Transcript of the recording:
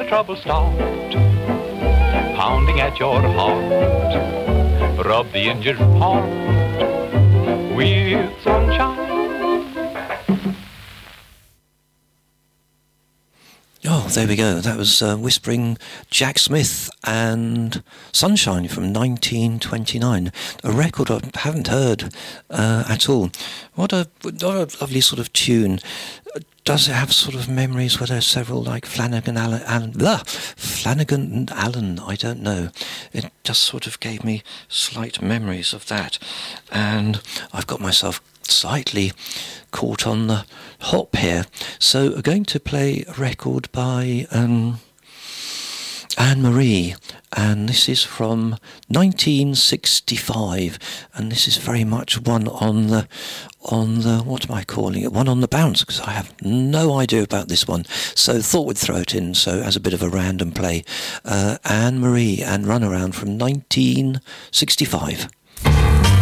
trouble start pounding at your heart, rub the injured part with sunshine. Oh, there we go. That was Whispering Jack Smith and Sunshine from 1929. A record I haven't heard at all. What a lovely sort of tune. Does it have sort of memories where there's several like Flanagan and Allen? I don't know. It just sort of gave me slight memories of that. And I've got myself slightly caught on the hop here. So I'm going to play a record by Anne-Marie, and this is from 1965, and this is very much one on the what am I calling it? One on the bounce, because I have no idea about this one. So thought we'd throw it in, so as a bit of a random play. Anne-Marie and Runaround from 1965.